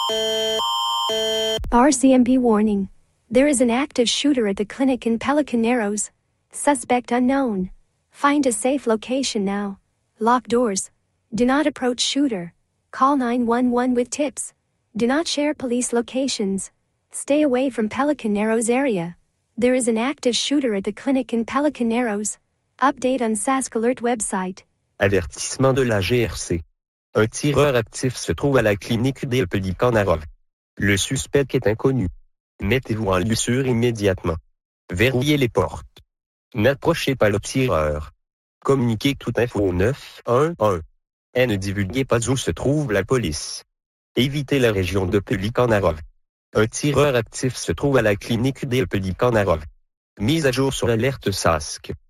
RCMP warning. There is an active shooter at the clinic in Pelican Narrows. Suspect unknown. Find a safe location now. Lock doors. Do not approach shooter. Call 911 with tips. Do not share police locations. Stay away from Pelican Narrows area. There is an active shooter at the clinic in Pelican Narrows. Update on Sask Alert website. Avertissement de la GRC. Un tireur actif se trouve à la clinique des Pelican Narrows. Le suspect est inconnu. Mettez-vous en lieu sûr immédiatement. Verrouillez les portes. N'approchez pas le tireur. Communiquez toute info au 911. Et ne divulguez pas où se trouve la police. Évitez la région de Pelican Narrows. Un tireur actif se trouve à la clinique des Pelican Narrows. Mise à jour sur l'alerte Sask.